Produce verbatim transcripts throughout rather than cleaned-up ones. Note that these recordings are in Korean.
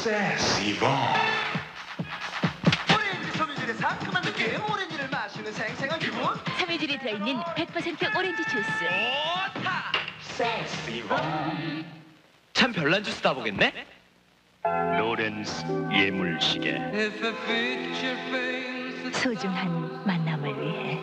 섹시봉. 오렌지 섬유질의 상큼한 느낌, 오렌지를 마시는 생생한 기분. 섬유질이 들어있는 백 퍼센트 오렌지 주스. 좋다. 섹시봉. 참 별난 주스 다 보겠네. 로렌스 예물시계. 소중한 만남을 위해,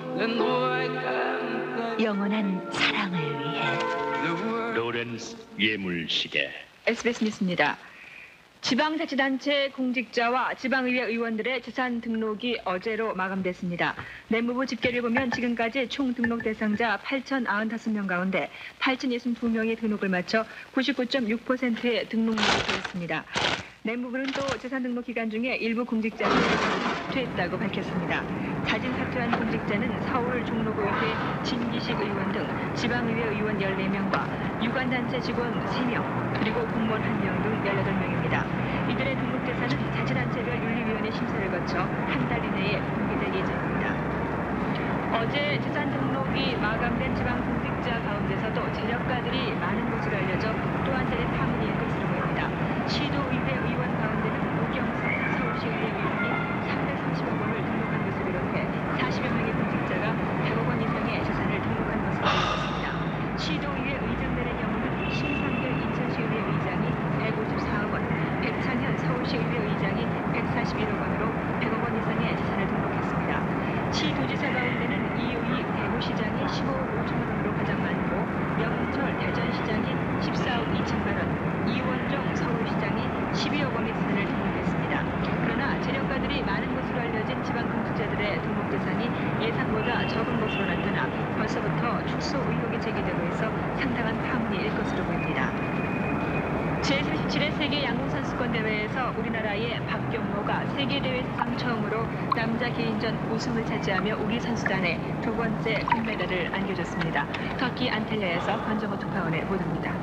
영원한 사랑을 위해. 로렌스 예물시계. 에스비에스 뉴스입니다. 지방자치단체 공직자와 지방의회 의원들의 재산 등록이 어제로 마감됐습니다. 내무부 집계를 보면 지금까지 총 등록 대상자 팔천구십오 명 가운데 팔천육십이 명이 등록을 마쳐 구십구 점 육 퍼센트의 등록률을 보였습니다. 내무부는 또 재산 등록 기간 중에 일부 공직자를 사퇴했다고 밝혔습니다. 자진 사퇴한 공직자는 서울 종로구의회 진기식 의원 등 지방의회 의원 열네 명과 유관단체 직원 세 명, 그리고 공무원 한 명 등 열여덟 명입니다. 이들의 등록 대사는 자치단체별 윤리위원회 심사를 거쳐 한 달 이내에 공개될 예정입니다. 어제 재산 등록이 마감된 지방 공직자 가운데서도 재력가들이 많은 것으로 알려져 또 한 차례 파문이 일고 있어 보입니다. 시도의회 의원 가운데는 노경선 서울시의회 의원이 삼백삼십억 원을 등록한 것을 비롯해 사십여 명의 공직자가 백억 원 이상의 재산을 등록한 것으로 알려졌습니다. 시도의회 의장단의 경우는 신상길 인천시의회 의장이 백오십사억 원, 백창현 서울시의회 의장이 백사십일억 원으로 백억 원 이상의 재산을 등록했습니다. 시도지사 가운데는 이우희 대구시장이 십오억 오천만 원으로 가장 많고, 명철 대전시장이 십사억 이천만 원, 이원정 서울시장이 십이억 원의 재산을 등록했습니다. 그러나 재력가들이 많은 것으로 알려진 지방 공직자들의 등록 대상이 예상보다 적은 것으로 나타나 벌써부터 축소 의혹이 제기되고 있어 상당한 파문이 일 것으로 보입니다. 제사십칠 회 세계 양궁선수권 대회에서 우리나라의 박경모가 세계대회 사상 처음으로 남자 개인전 우승을 차지하며 우리 선수단에 두 번째 금메달을 안겨줬습니다. 터키 안텔레에서 권정호 특파원의 보도입니다.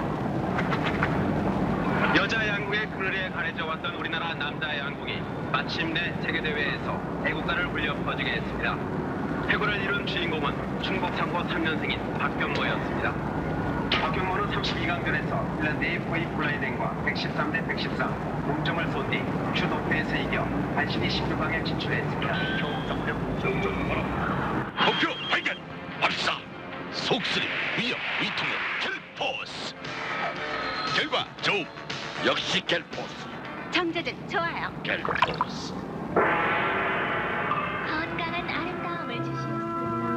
여자 양궁의 그늘에 가려져 왔던 우리나라 남자 양궁이 마침내 세계대회에서 애국가를 울려 퍼지게 했습니다. 해골을 이룬 주인공은 충북상고 삼 년생인 박경모였습니다. 박경모는 삼십이 강전에서 핀란드의 포이 콜라이덴과 백십삼 대 백십삼 동점을 쏜 뒤 주도패에서 이겨 간신히 십육 강에 진출했습니다. 목표 발견! 발사! 속쓰리 위협 위통의 갤포스! 결과 좋음! 역시 갤포스! 정제든 좋아요. 갤포스!